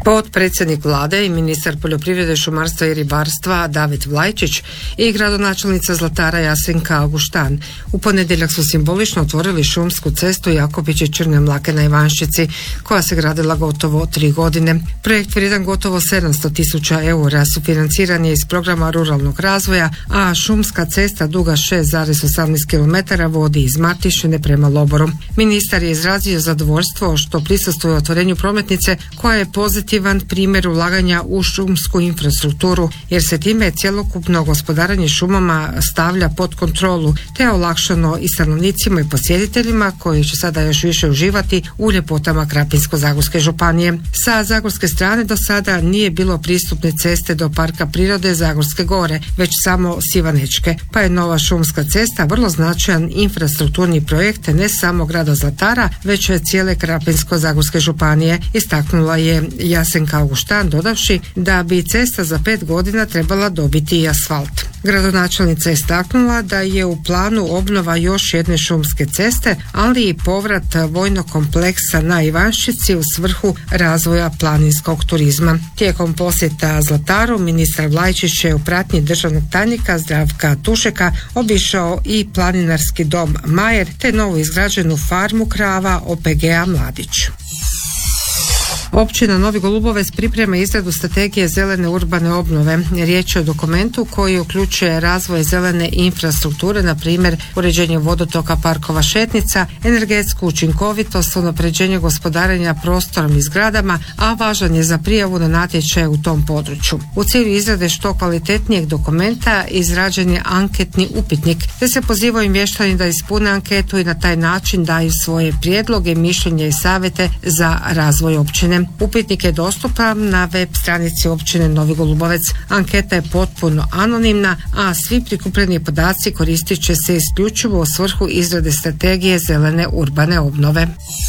Potpredsjednik vlade i ministar poljoprivrede, šumarstva i ribarstva David Vlajčić i gradonačelnica Zlatara Jasenka Auguštan u ponedjeljak su simbolično otvorili šumsku cestu Jakobići-Črne Mlake na Ivanščici, koja se gradila gotovo 3 godine. Projekt vrijedan gotovo 700.000 eura sufinanciran je iz programa ruralnog razvoja, a šumska cesta duga 6,18 km vodi iz Martišine prema Loboru. Ministar je izrazio zadovoljstvo što prisustvuje otvorenju prometnice koja je pozitivan primjer ulaganja u šumsku infrastrukturu, jer se time cjelokupno gospodarenje šumama stavlja pod kontrolu, te je olakšano i stanovnicima i posjetiteljima koji će sada još više uživati u ljepotama Krapinsko-zagorske županije. Sa zagorske strane do sada nije bilo pristupne ceste do Parka prirode Zagorske gore, već samo Sivanečke, pa je nova šumska cesta vrlo značajan infrastrukturni projekt ne samo grada Zlatara, već cijele Krapinsko-zagorske županije, istaknula je Jasenka Auguštan, dodavši da bi cesta za 5 godina trebala dobiti i asfalt. Gradonačelnica je istaknula da je u planu obnova još jedne šumske ceste, ali i povrat vojnog kompleksa na Ivanščici u svrhu razvoja planinskog turizma. Tijekom posjeta Zlataru ministar Vlajčić je u pratnji državnog tajnika Zdravka Tušeka obišao i planinarski dom Majer te novu izgrađenu farmu krava OPG-a Mladić. Općina Novi Golubovec priprema izradu strategije zelene urbane obnove. Riječ je o dokumentu koji uključuje razvoj zelene infrastrukture, na primjer uređenje vodotoka, parkova, šetnica, energetsku učinkovitost, unapređenje gospodarenja prostorom i zgradama, a važan je za prijavu na natječaje u tom području. U cilju izrade što kvalitetnijeg dokumenta izrađen je anketni upitnik, te se pozivaju mještani da ispune anketu i na taj način daju svoje prijedloge, mišljenja i savjete za razvoj općine. Upitnik je dostupan na web stranici općine Novi Golubovec. Anketa je potpuno anonimna, a svi prikupljeni podaci koristit će se isključivo u svrhu izrade strategije zelene urbane obnove.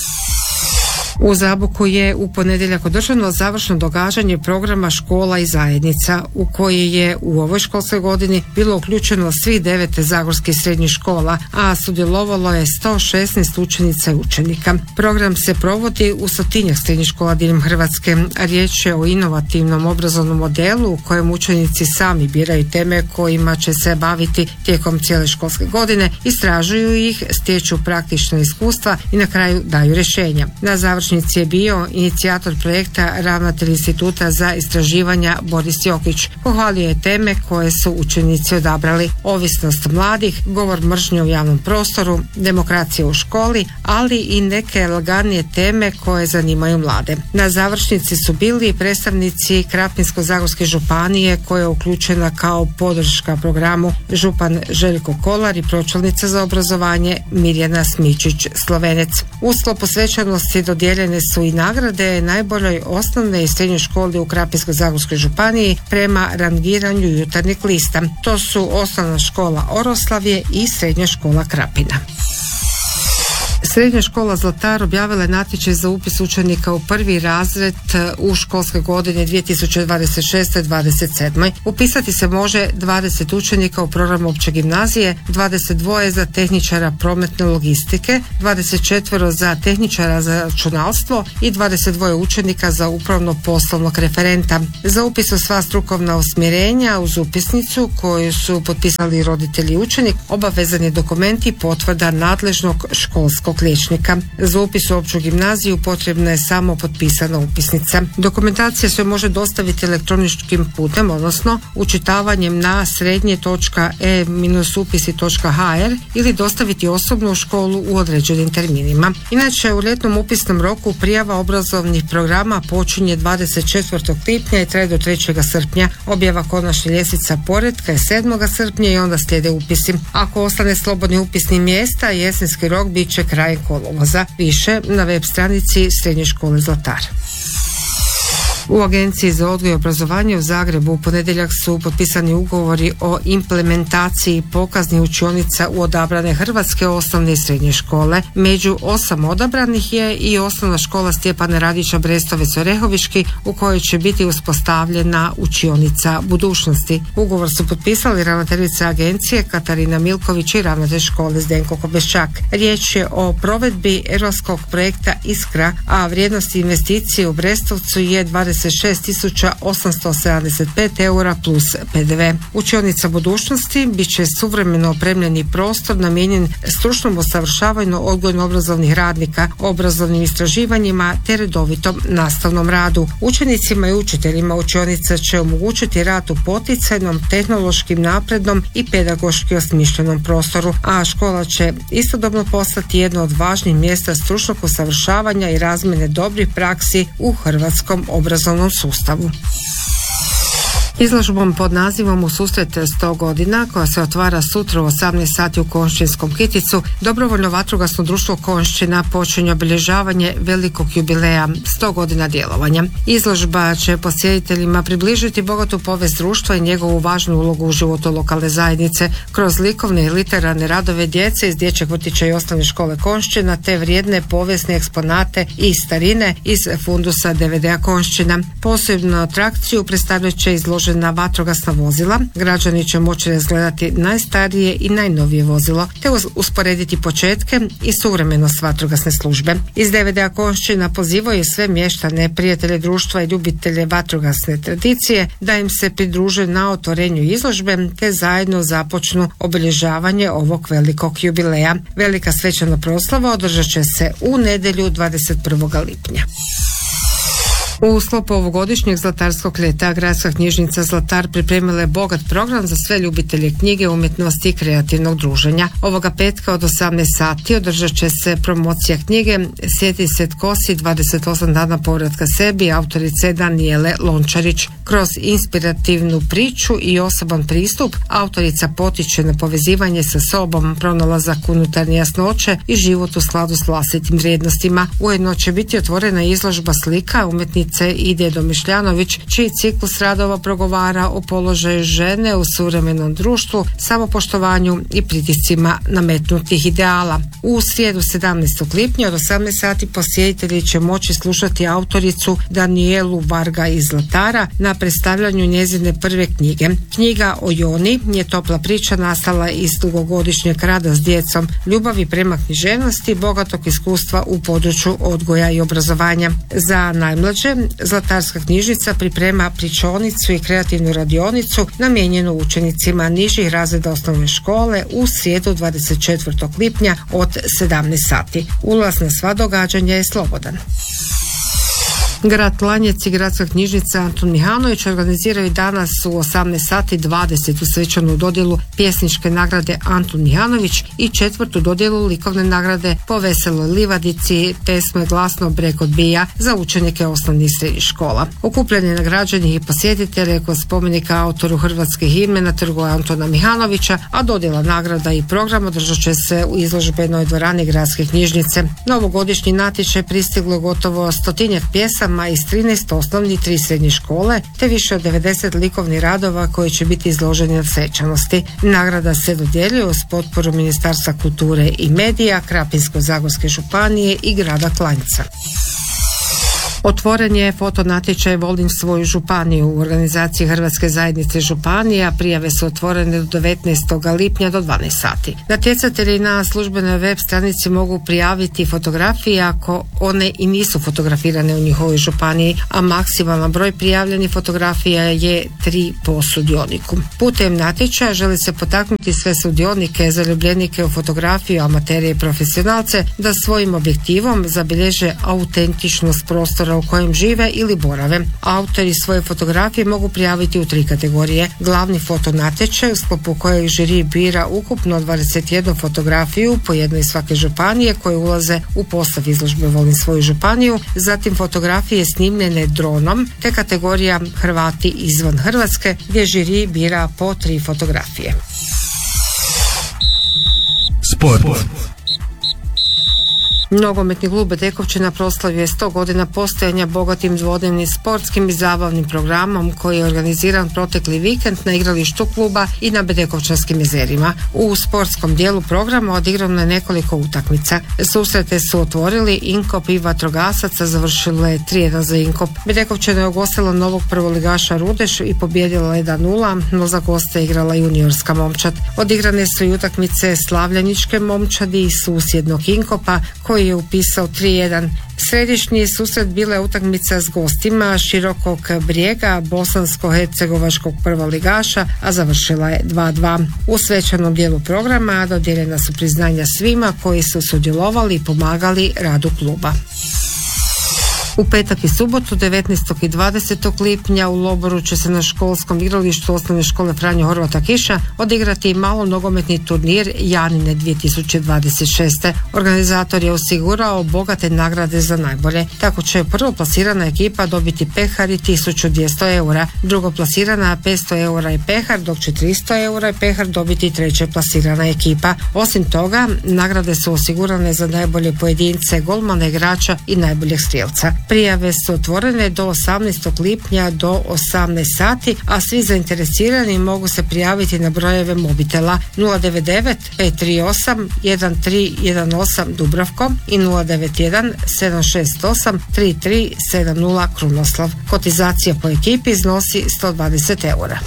U Zaboku je u ponedjeljak održano završno događanje programa Škola i zajednica, u koji je u ovoj školskoj godini bilo uključeno svih 9 zagorskih srednjih škola, a sudjelovalo je 116 učenica i učenika. Program se provodi u 100-tinjak srednjih škola diljem Hrvatske. Riječ je o inovativnom obrazovnom modelu u kojem učenici sami biraju teme kojima će se baviti tijekom cijele školske godine, istražuju ih, stječu praktična iskustva i na kraju daju rješenja. Na završnici je bio inicijator projekta ravnatelj Instituta za istraživanja Boris Jokić. Pohvalio je teme koje su učenici odabrali: ovisnost mladih, govor mržnje u javnom prostoru, demokracija u školi, ali i neke laganije teme koje zanimaju mlade. Na završnici su bili predstavnici Krapinsko-zagorske županije, koja je uključena kao podrška programu župan Željko Kolar i pročelnica za obrazovanje Mirjana Smičić-Slovenec. U sklopu svečanosti dodijeljene su i nagrade najboljoj osnovne i srednjoj školi u Krapinsko-zagorskoj županiji prema rangiranju jutarnjeg lista. To su Osnovna škola Oroslavje i Srednja škola Krapina. Srednja škola Zlatar objavila je natječaj za upis učenika u prvi razred u školskoj godini 2026-27. Upisati se može 20 učenika u program opće gimnazije, 22 za tehničara prometne logistike, 24 za tehničara za računalstvo i 22 učenika za upravno-poslovnog referenta. Za upis u sva strukovna usmjerenja uz upisnicu koju su potpisali roditelji i učenik obavezan je dokument i potvrda nadležnog školskog liječnika. Za upis u opću gimnaziju potrebna je samo potpisana upisnica. Dokumentacija se može dostaviti elektroničkim putem, odnosno učitavanjem na srednje.e-upisi.hr ili dostaviti osobno u školu u određenim terminima. Inače, u ljetnom upisnom roku prijava obrazovnih programa počinje 24. lipnja i traje do 3. srpnja. Objava konačne ljestvica poretka je 7. srpnja i onda slijede upisi. Ako ostane slobodni upisni mjesta, jesenski rok bit će kraj kolovoza. Više na web stranici Srednje škole Zlatar. U Agenciji za odgoj i obrazovanje u Zagrebu u ponedjeljak su potpisani ugovori o implementaciji pokaznih učionica u odabrane hrvatske osnovne i srednje škole. Među 8 odabranih je i osnovna škola Stjepana Radića Brestovec-Orehovički, u kojoj će biti uspostavljena učionica budućnosti. Ugovor su potpisali ravnateljica agencije Katarina Milković i ravnatelj škole Zdenko Kobeščak. Riječ je o provedbi europskog projekta Iskra, a vrijednost investicije u Brestovcu je 20 26.875 eura plus PDV. Učionica budućnosti bit će suvremeno opremljeni prostor namijenjen stručnom usavršavanju odgojno-obrazovnih radnika, obrazovnim istraživanjima te redovitom nastavnom radu. Učenicima i učiteljima učionica će omogućiti rad u poticajnom, tehnološkim naprednom i pedagoški osmišljenom prostoru, a škola će istodobno postati jedno od važnih mjesta stručnog usavršavanja i razmjene dobrih praksi u hrvatskom obrazovnom sustavu. Izložbom pod nazivom U susret 100 godina, koja se otvara sutra u 18 sati u Konjšćinskom Kiticu, Dobrovoljno vatrogasno društvo Konjšćina počinje obilježavanje velikog jubileja 100 godina djelovanja. Izložba će posjetiteljima približiti bogatu povijest društva i njegovu važnu ulogu u životu lokalne zajednice kroz likovne i literarne radove djece iz dječjeg vrtića i osnovne škole Konjšćina te vrijedne povijesne eksponate i starine iz fundusa DVD-a Konjšćina. Posebnu atrakciju predstavljat će izložena vatrogasna vozila. Građani će moći razgledati najstarije i najnovije vozilo te usporediti početke i suvremenost vatrogasne službe. Iz DVD-a Konjšćina pozivaju sve mještane, prijatelje društva i ljubitelje vatrogasne tradicije da im se pridruže na otvorenju izložbe te zajedno započnu obilježavanje ovog velikog jubileja. Velika svečana proslava održat će se u nedjelju 21. lipnja. U sklopu ovogodišnjeg Zlatarskog ljeta Gradska knjižnica Zlatar pripremila je bogat program za sve ljubitelje knjige, umjetnosti i kreativnog druženja. Ovoga petka od 18 sati održat će se promocija knjige Sjeti se tko si, 28 dana povratka sebi, autorice Danijele Lončarić. Kroz inspirativnu priču i osoban pristup autorica potiče na povezivanje sa sobom, pronalazak unutarnje jasnoće i život u skladu s vlastitim vrijednostima. Ujedno će biti otvorena izložba slika umjetnice Ide Domišljanović, čiji ciklus radova progovara o položaju žene u suvremenom društvu, samopoštovanju i pritiscima nametnutih ideala. U srijedu 17. lipnja od 18 sati posjetitelji će moći slušati autoricu Danijelu Varga iz Zlatara na predstavljanju njezine prve knjige. Knjiga o Joni je topla priča nastala iz dugogodišnjeg rada s djecom, ljubavi prema književnosti, bogatog iskustva u području odgoja i obrazovanja. Za najmlađe Zlatarska knjižnica priprema pričonicu i kreativnu radionicu namijenjenu učenicima nižih razreda osnovne škole u srijedu 24. lipnja od 17 sati. Ulaz na sva događanja je slobodan. Grad Klanjec i Gradska knjižnica Antun Mihanović organiziraju danas u 18 sati 20. svečanu dodjelu pjesničke nagrade Antun Mihanović i 4. dodjelu likovne nagrade Po veseloj livadici, pesme Glasno breg odbija za učenike osnovnih i srednjih škola. Okupljanje nagrađenih i posjetitelja kod spomenika autoru hrvatskih himne na trgu Antuna Mihanovića, a dodjela nagrada i program održat će se u izložbenoj dvorani Gradske knjižnice. Na ovogodišnji natječaj pristiglo gotovo 100 pjesama iz 13 osnovnih i 3 srednje škole, te više od 90 likovnih radova koji će biti izloženi na svečanosti. Nagrada se dodjeljuje uz potporu Ministarstva kulture i medija, Krapinsko-zagorske županije i grada Klanjca. Otvoren je fotonatječaj Volim svoju županiju u organizaciji Hrvatske zajednice županija. Prijave su otvorene do 19. lipnja do 12 sati. Natjecatelji na službenoj web stranici mogu prijaviti fotografije ako one i nisu fotografirane u njihovoj županiji, a maksimalan broj prijavljenih fotografija je 3 po sudioniku. Putem natječaja želi se potaknuti sve sudionike, zaljubljenike u fotografiju, amaterije i profesionalce da svojim objektivom zabilježe autentičnost prostora u kojem žive ili borave. Autori svoje fotografije mogu prijaviti u 3 kategorije. Glavni fotonatječaj u sklopu kojeg žiri bira ukupno 21 fotografiju po jednoj svake županije koje ulaze u postav izložbe Volim svoju županiju, zatim fotografije snimljene dronom te kategorija Hrvati izvan Hrvatske gdje žiri bira po 3 fotografije. Sport. Nogometni klub Bedekovčina proslavio je 100 godina postojanja bogatim dvodnevnim sportskim i zabavnim programom koji je organiziran protekli vikend na igralištu kluba i na Bedekovčanskim jezerima. U sportskom dijelu programa odigrano je nekoliko utakmica. Susrete su otvorili Inkop i Vatrogasac, završile 3-1 za Inkop. Bedekovčina je ugostila novog prvoligaša Rudeš i pobijedila 1-0, no za goste igrala juniorska momčad. Odigrane su i utakmice Slavljaničke momčadi i susjednog Inkopa koji koji je upisao 3-1. Središnji susret bila je utakmica s gostima Širokog Brijega, bosansko-hercegovačkog prvoligaša, a završila je 2-2. U svečanom dijelu programa dodijeljena su priznanja svima koji su sudjelovali i pomagali radu kluba. U petak i subotu 19. i 20. lipnja u Loboru će se na školskom igralištu osnovne škole Franjo Horvata Kiša odigrati malo nogometni turnir Janine 2026. Organizator je osigurao bogate nagrade za najbolje. Tako će prvo plasirana ekipa dobiti pehar i 1200 eura, drugo plasirana 500 eura i pehar, dok će 300 eura i pehar dobiti treće plasirana ekipa. Osim toga, nagrade su osigurane za najbolje pojedince, golmana, igrača i najboljeg strijelca. Prijave su otvorene do 18. lipnja do 18 sati, a svi zainteresirani mogu se prijaviti na brojeve mobitela 099 538 1318 Dubravko i 091 768 3370 Krunoslav. Kotizacija po ekipi iznosi 120 eura.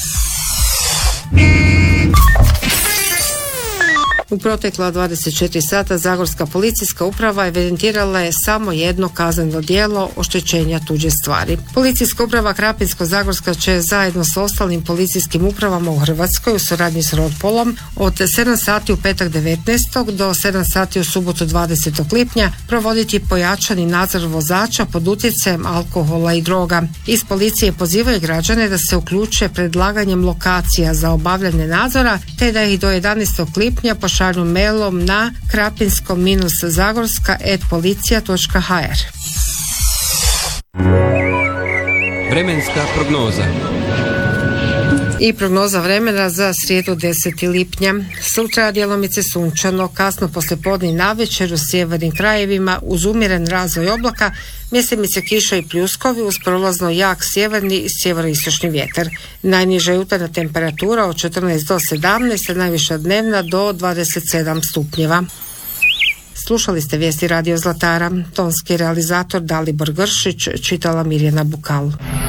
U protekla 24 sata Zagorska policijska uprava evidentirala je samo jedno kazneno djelo oštećenja tuđe stvari. Policijska uprava Krapinsko-zagorska će zajedno s ostalim policijskim upravama u Hrvatskoj u suradnji s Rodpolom od 7 sati u petak 19. do 7 sati u subotu 20. lipnja provoditi pojačani nadzor vozača pod utjecajem alkohola i droga. Iz policije pozivaju građane da se uključe predlaganjem lokacija za obavljanje nadzora te da ih do 11. lipnja pošalju mailom na krapinsko-zagorska@policija.hr. Vremenska prognoza. I prognoza vremena za srijedu 10. lipnja. Sutra djelomice sunčano, kasno poslijepodne i navečer u sjevernim krajevima uz umjeren razvoj oblaka, mjestimice kiša i pljuskovi uz prolazno jak sjeverni i sjeveroistočni vjetar. Najniža jutarnja temperatura od 14 do 17, a najviša dnevna do 27 stupnjeva. Slušali ste vijesti Radio Zlatara. Tonski realizator Dalibor Gršić, čitala Mirjana Bukal.